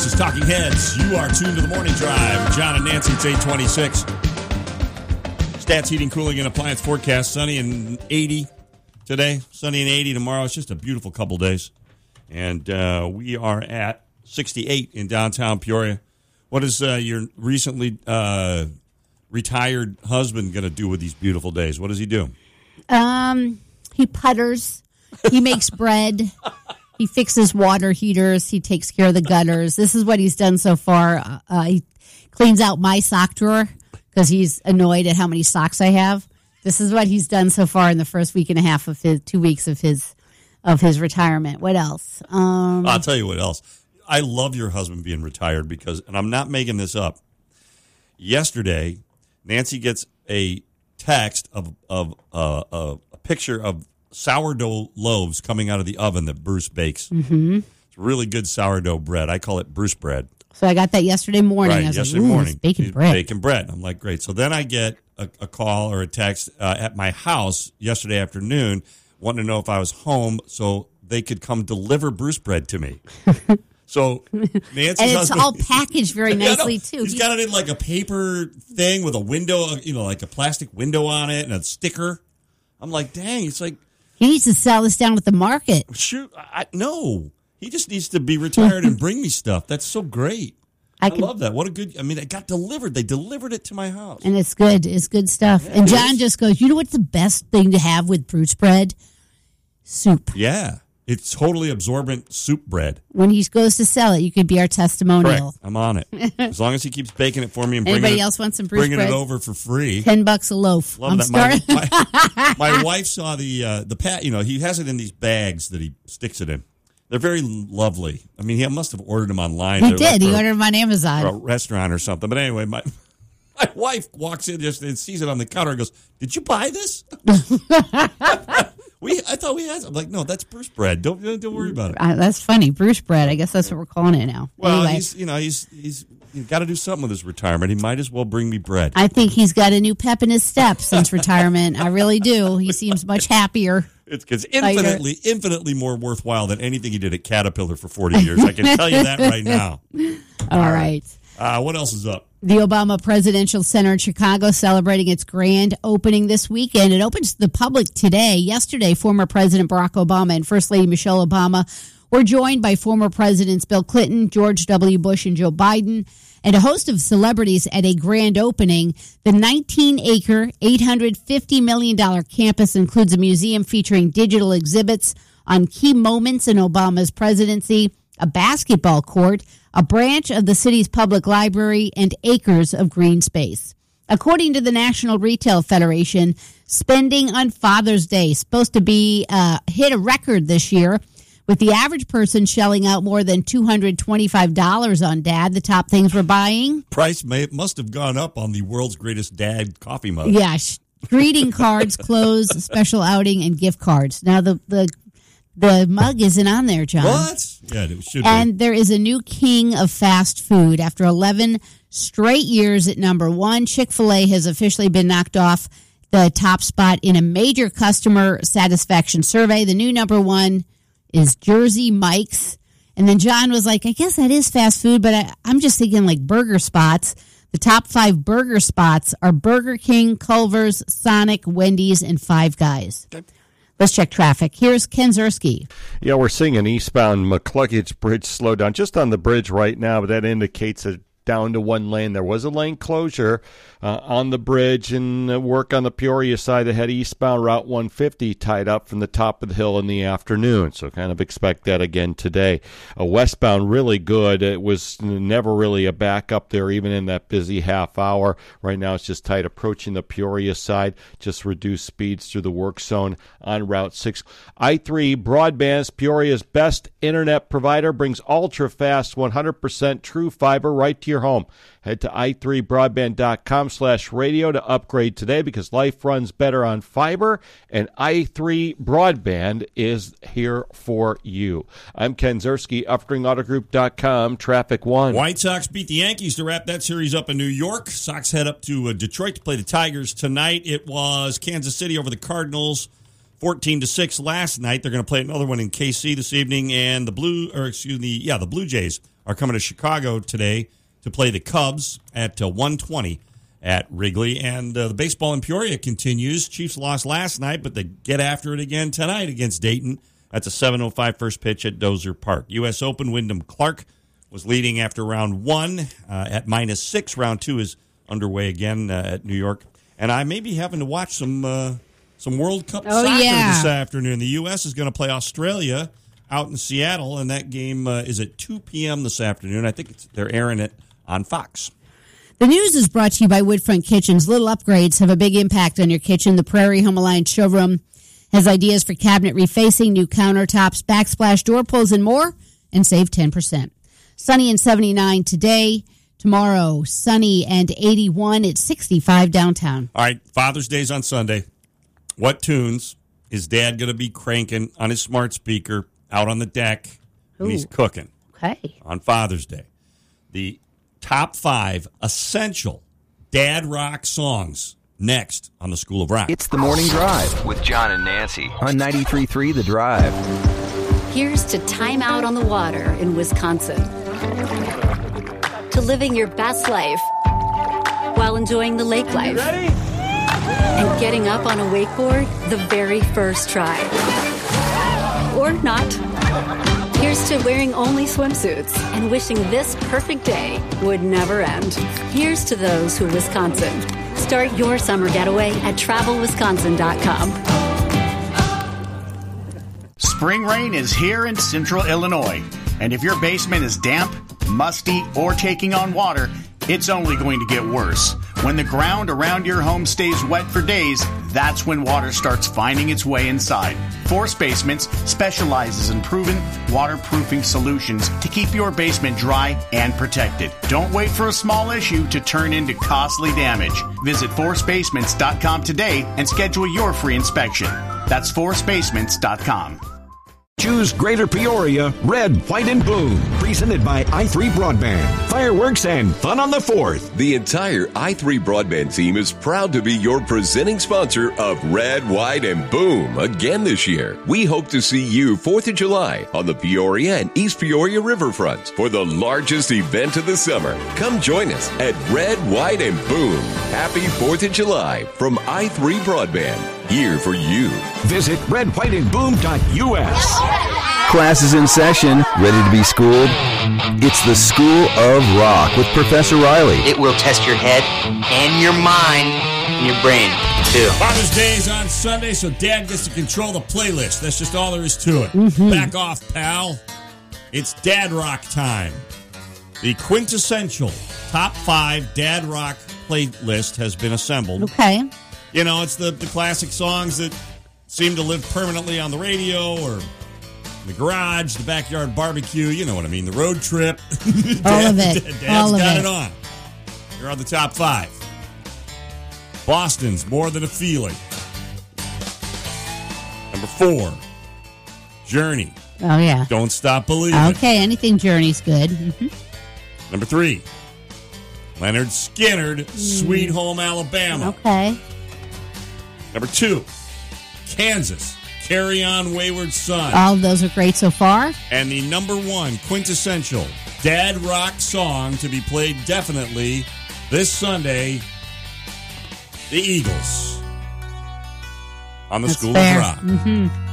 This is Talking Heads. You are tuned to the Morning Drive. John and Nancy, it's 8:26. Stats, heating, cooling, and appliance forecast. Sunny and 80 today. Sunny and 80 tomorrow. It's just a beautiful couple days. And we are at 68 in downtown Peoria. What is your recently retired husband going to do with these beautiful days? What does he do? He putters. He makes bread. He fixes water heaters. He takes care of the gutters. This is what he's done so far. He cleans out my sock drawer because he's annoyed at how many socks I have. This is what he's done so far in the first week and a half of his 2 weeks of his retirement. What else? I'll tell you what else. I love your husband being retired because, and I'm not making this up. Yesterday, Nancy gets a text of a picture of sourdough loaves coming out of the oven that Bruce bakes. Mm-hmm. It's really good sourdough bread. I call it Bruce bread. So I got that yesterday morning. Right, I was yesterday like, morning. He's baking bread. Baking bread. I'm like, great. So then I get a call or a text at my house yesterday afternoon wanting to know if I was home so they could come deliver Bruce bread to me. So Nancy's and it's husband, all packaged very nicely, too. He's got it in like a paper thing with a window, like a plastic window on it and a sticker. I'm like, dang, it's like. He needs to sell this down with the market. Shoot, no. He just needs to be retired and bring me stuff. That's so great. I love that. What a good, it got delivered. They delivered it to my house. And it's good. It's good stuff. Yeah, and John just goes, you know what's the best thing to have with Bruce bread? Soup. Yeah. It's totally absorbent soup bread. When he goes to sell it, you could be our testimonial. Correct. I'm on it. As long as he keeps baking it for me and anybody else wants some Bruce bringing bread? it over for free. $10 a loaf. Love that. My wife saw the pat. He has it in these bags that he sticks it in. They're very lovely. I mean, he must have ordered them online. He did. He ordered them on Amazon. Or a restaurant or something. But anyway, my wife walks in just and sees it on the counter and goes, "Did you buy this?" I thought we had some. I'm like, no, that's Bruce bread. Don't worry about it. That's funny. Bruce bread. I guess that's what we're calling it now. Well, anyway. he's got to do something with his retirement. He might as well bring me bread. I think he's got a new pep in his step since retirement. I really do. He seems much happier. It's infinitely more worthwhile than anything he did at Caterpillar for 40 years. I can tell you that right now. All right. What else is up? The Obama Presidential Center in Chicago celebrating its grand opening this weekend. It opens to the public today. Yesterday, former President Barack Obama and First Lady Michelle Obama were joined by former Presidents Bill Clinton, George W. Bush, and Joe Biden, and a host of celebrities at a grand opening. The 19-acre, $850 million campus includes a museum featuring digital exhibits on key moments in Obama's presidency, a basketball court, a branch of the city's public library, and acres of green space. According to the National Retail Federation, spending on Father's Day is supposed to be hit a record this year, with the average person shelling out more than $225 on Dad. The top things we're buying. Price must have gone up on the world's greatest dad coffee mug. Yeah, greeting cards, clothes, special outing, and gift cards. Now the mug isn't on there, John. What? Yeah, it should be. And there is a new king of fast food. After 11 straight years at number one, Chick-fil-A has officially been knocked off the top spot in a major customer satisfaction survey. The new number one is Jersey Mike's. And then John was like, I guess that is fast food, but I'm just thinking like burger spots. The top 5 burger spots are Burger King, Culver's, Sonic, Wendy's, and Five Guys. Okay. Let's check traffic. Here's Ken Zerski. Yeah, we're seeing an eastbound McCluggage Bridge slowdown just on the bridge right now, but that indicates a down to one lane. There was a lane closure on the bridge and work on the Peoria side that had eastbound Route 150 tied up from the top of the hill in the afternoon. So kind of expect that again today. Westbound really good. It was never really a backup there even in that busy half hour. Right now it's just tight approaching the Peoria side. Just reduced speeds through the work zone on Route 6. I3 Broadband's Peoria's best internet provider brings ultra-fast 100% true fiber right to your home. Head to i3broadband.com/radio to upgrade today because life runs better on fiber, and i3 Broadband is here for you. I'm Ken Zerski, UpringAutoGroup.com, Traffic 1. White Sox beat the Yankees to wrap that series up in New York. Sox head up to Detroit to play the Tigers tonight. It was Kansas City over the Cardinals, 14-6 last night. They're going to play another one in KC this evening, and the Blue Jays are coming to Chicago today to play the Cubs at 1:20 at Wrigley. And the baseball in Peoria continues. Chiefs lost last night, but they get after it again tonight against Dayton. That's a 7:05 first pitch at Dozer Park. U.S. Open, Wyndham Clark was leading after round one at -6. Round two is underway again at New York. And I may be having to watch some World Cup soccer this afternoon. The U.S. is going to play Australia out in Seattle, and that game is at 2 p.m. this afternoon. I think they're airing it on Fox. The news is brought to you by Woodfront Kitchens. Little upgrades have a big impact on your kitchen. The Prairie Home Alliance showroom has ideas for cabinet refacing, new countertops, backsplash door pulls, and more, and save 10%. Sunny and 79 today. Tomorrow, sunny and 81. It's 65 downtown. All right, Father's Day's on Sunday. What tunes is Dad going to be cranking on his smart speaker out on the deck when he's cooking on Father's Day? The top 5 essential dad rock songs next on the School of Rock. It's the Morning Drive with John and Nancy on 93.3 The Drive. Here's to time out on the water in Wisconsin. To living your best life while enjoying the lake life. Ready? And getting up on a wakeboard the very first try. Or not. Here's to wearing only swimsuits and wishing this perfect day would never end. Here's to those who Wisconsin. Start your summer getaway at travelwisconsin.com. Spring rain is here in central Illinois. And if your basement is damp, musty, or taking on water, it's only going to get worse. When the ground around your home stays wet for days, that's when water starts finding its way inside. Force Basements specializes in proven waterproofing solutions to keep your basement dry and protected. Don't wait for a small issue to turn into costly damage. Visit forcebasements.com today and schedule your free inspection. That's forcebasements.com. Choose Greater Peoria, Red, White, and Boom. Presented by i3 Broadband. Fireworks and fun on the 4th. The entire i3 Broadband team is proud to be your presenting sponsor of Red, White, and Boom again this year. We hope to see you 4th of July on the Peoria and East Peoria riverfronts for the largest event of the summer. Come join us at Red, White, and Boom. Happy 4th of July from i3 Broadband. Here for you. Visit redwhiteandboom.us. Class is in session. Ready to be schooled? It's the School of Rock with Professor Riley. It will test your head and your mind and your brain, too. Father's Day is on Sunday, so Dad gets to control the playlist. That's just all there is to it. Back off, pal. It's Dad Rock time. The quintessential top 5 Dad Rock playlist has been assembled. Okay. You know, it's the classic songs that seem to live permanently on the radio or in the garage, the backyard barbecue. You know what I mean. The road trip. All of it. Dad's got it on. Here are the top 5. Boston's More Than a Feeling. Number 4, Journey. Oh, yeah. Don't Stop Believing. Okay, anything Journey's good. Number 3, Leonard Skinner, Sweet Home Alabama. Okay. Number 2, Kansas, Carry On Wayward Son. All of those are great so far. And the number 1 quintessential dad rock song to be played definitely this Sunday, the Eagles on the That's School fair. of Rock.